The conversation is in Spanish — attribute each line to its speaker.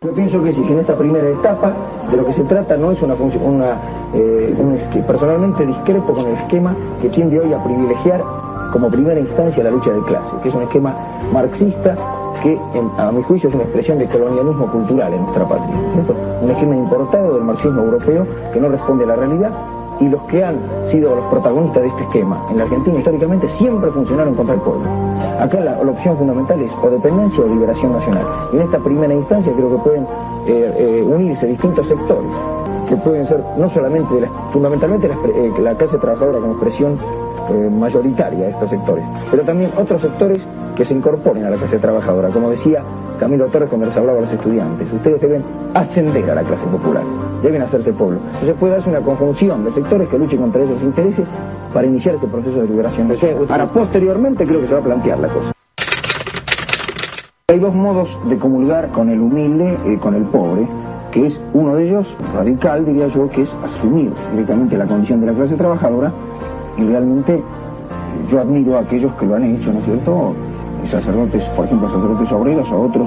Speaker 1: Yo pienso que sí, que en esta primera etapa de lo que se trata no es personalmente discrepo con el esquema que tiende hoy a privilegiar como primera instancia la lucha de clase, que es un esquema marxista que, a mi juicio, es una expresión de colonialismo cultural en nuestra patria, ¿cierto? Un esquema importado del marxismo europeo que no responde a la realidad, y los que han sido los protagonistas de este esquema en la Argentina históricamente siempre funcionaron contra el pueblo. Acá la opción fundamental es o dependencia o liberación nacional. Y en esta primera instancia creo que pueden unirse distintos sectores, que pueden ser no solamente, fundamentalmente la clase trabajadora como expresión mayoritaria de estos sectores, pero también otros sectores que se incorporen a la clase trabajadora. Como decía Camilo Torres cuando les hablaba a los estudiantes, ustedes deben ascender a la clase popular, deben hacerse pueblo. Entonces puede darse una conjunción de sectores que luchen contra esos intereses para iniciar este proceso de liberación. Ahora, posteriormente creo que se va a plantear la cosa. Hay dos modos de comulgar con el humilde y con el pobre, que es uno de ellos, radical diría yo, que es asumir directamente la condición de la clase trabajadora, y realmente yo admiro a aquellos que lo han hecho, ¿no es cierto? Sacerdotes, por ejemplo, sacerdotes obreros o otros